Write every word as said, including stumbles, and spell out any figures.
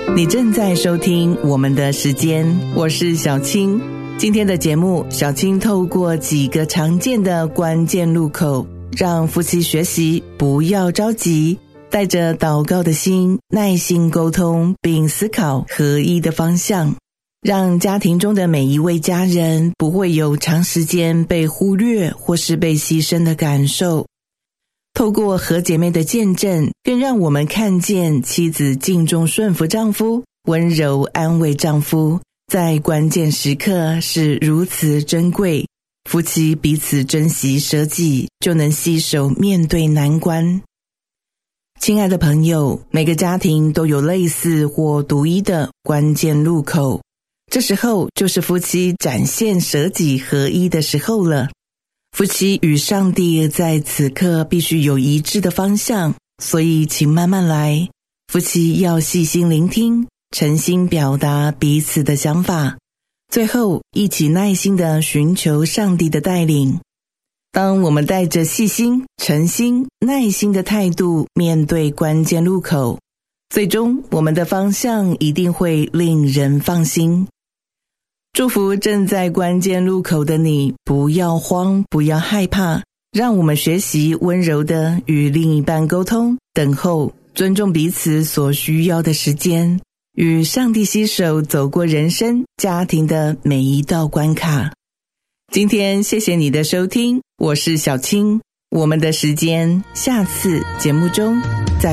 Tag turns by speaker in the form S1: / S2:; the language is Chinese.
S1: 你正在收听我们的时间，我是小青。今天的节目，小青透过几个常见的关键路口，让夫妻学习不要着急，带着祷告的心，耐心沟通，并思考合一的方向，让家庭中的每一位家人不会有长时间被忽略或是被牺牲的感受。透过和姐妹的见证，更让我们看见妻子敬重顺服丈夫，温柔安慰丈夫，在关键时刻是如此珍贵。夫妻彼此珍惜舍己，就能携手面对难关。亲爱的朋友，每个家庭都有类似或独一的关键路口，这时候就是夫妻展现舍己合一的时候了。夫妻与上帝在此刻必须有一致的方向，所以请慢慢来。夫妻要细心聆听，诚心表达彼此的想法，最后一起耐心地寻求上帝的带领。当我们带着细心、诚心、耐心的态度面对关键路口，最终我们的方向一定会令人放心。祝福正在关键路口的你，不要慌，不要害怕，让我们学习温柔地与另一半沟通，等候，尊重彼此所需要的时间，与上帝携手走过人生、家庭的每一道关卡。今天谢谢你的收听，我是小青，我们的时间，下次节目中再